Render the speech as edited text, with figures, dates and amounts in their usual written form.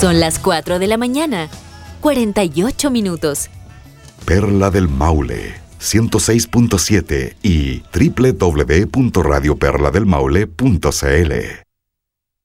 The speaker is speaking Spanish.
Son las 4 de la mañana, 48 minutos. Perla del Maule, 106.7 y www.radioperladelmaule.cl.